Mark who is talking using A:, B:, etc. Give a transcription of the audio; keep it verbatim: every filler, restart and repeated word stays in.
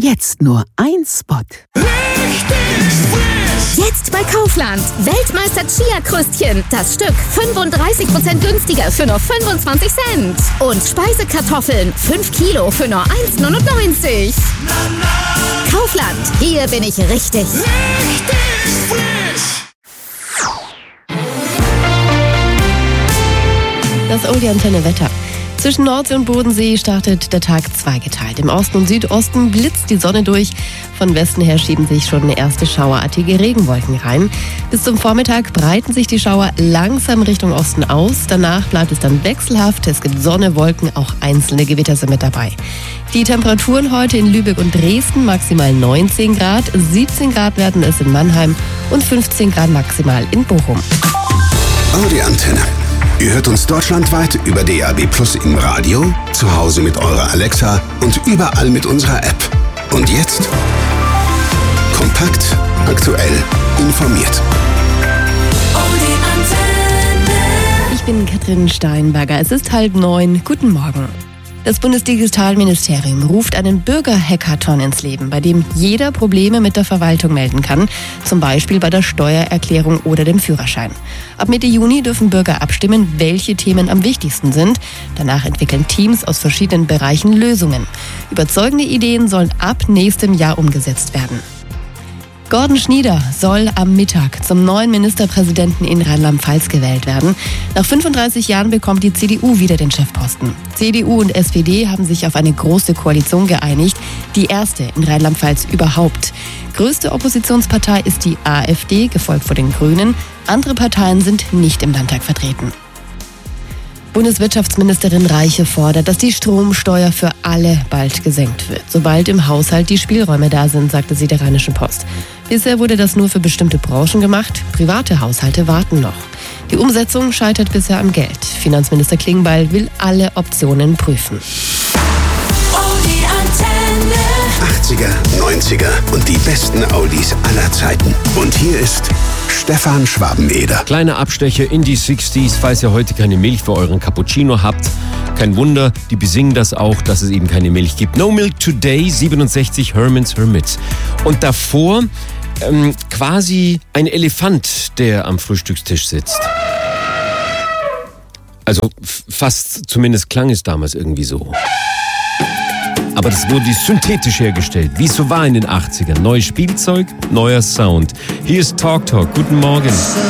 A: Jetzt nur ein Spot.
B: Jetzt bei Kaufland. Weltmeister Chia-Krüstchen. Das Stück fünfunddreißig Prozent günstiger für nur fünfundzwanzig Cent. Und Speisekartoffeln. fünf Kilo für nur eins neunundneunzig. Kaufland. Hier bin ich richtig. Richtig frisch.
C: Das Oldie Antenne Wetter. Zwischen Nordsee und Bodensee startet der Tag zweigeteilt. Im Osten und Südosten blitzt die Sonne durch. Von Westen her schieben sich schon erste schauerartige Regenwolken rein. Bis zum Vormittag breiten sich die Schauer langsam Richtung Osten aus. Danach bleibt es dann wechselhaft. Es gibt Sonne, Wolken, auch einzelne Gewitter sind mit dabei. Die Temperaturen heute in Lübeck und Dresden maximal neunzehn Grad. siebzehn Grad werden es in Mannheim und fünfzehn Grad maximal in Bochum.
D: Oldie Antenne. Ihr hört uns deutschlandweit über D A B Plus im Radio, zu Hause mit eurer Alexa und überall mit unserer App. Und jetzt kompakt, aktuell, informiert.
C: Ich bin Katrin Steinberger. Es ist halb neun. Guten Morgen. Das Bundesdigitalministerium ruft einen Bürger-Hackathon ins Leben, bei dem jeder Probleme mit der Verwaltung melden kann, zum Beispiel bei der Steuererklärung oder dem Führerschein. Ab Mitte Juni dürfen Bürger abstimmen, welche Themen am wichtigsten sind. Danach entwickeln Teams aus verschiedenen Bereichen Lösungen. Überzeugende Ideen sollen ab nächstem Jahr umgesetzt werden. Gordon Schnieder soll am Mittag zum neuen Ministerpräsidenten in Rheinland-Pfalz gewählt werden. Nach fünfunddreißig Jahren bekommt die C D U wieder den Chefposten. C D U und S P D haben sich auf eine große Koalition geeinigt, die erste in Rheinland-Pfalz überhaupt. Größte Oppositionspartei ist die AfD, gefolgt von den Grünen. Andere Parteien sind nicht im Landtag vertreten. Bundeswirtschaftsministerin Reiche fordert, dass die Stromsteuer für alle bald gesenkt wird, sobald im Haushalt die Spielräume da sind, sagte sie der Rheinischen Post. Bisher wurde das nur für bestimmte Branchen gemacht, private Haushalte warten noch. Die Umsetzung scheitert bisher am Geld. Finanzminister Klingbeil will alle Optionen prüfen.
D: achtziger, neunziger und die besten Oldies aller Zeiten. Und hier ist Stefan Schwabeneder.
E: Kleiner Abstecher in die sechziger, falls ihr heute keine Milch für euren Cappuccino habt. Kein Wunder, die besingen das auch, dass es eben keine Milch gibt. No Milk Today, siebenundsechzig, Herman's Hermits. Und davor ähm, quasi ein Elefant, der am Frühstückstisch sitzt. Also f- fast, zumindest klang es damals irgendwie so. Aber das wurde synthetisch hergestellt, wie es so war in den achtzigern. Neues Spielzeug, neuer Sound. Hier ist Talk Talk. Guten Morgen.